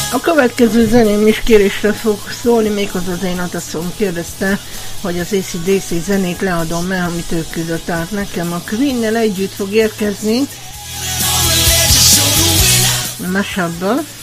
A következő zeném is kérésre fog szólni, méghozzá az én ataszom kérdezte, hogy az AC/DC zenét leadom-e, amit ők küldött át nekem. A Queen-nel együtt fog érkezni Mashup-ből.